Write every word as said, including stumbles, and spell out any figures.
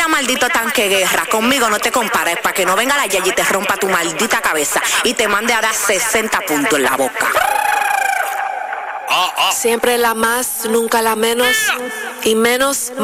maldito tanque guerra. Conmigo no te compares, para que no venga la Yayi y te rompa tu maldita cabeza y te mande a dar sesenta puntos en la boca. Siempre la más, nunca la menos, y menos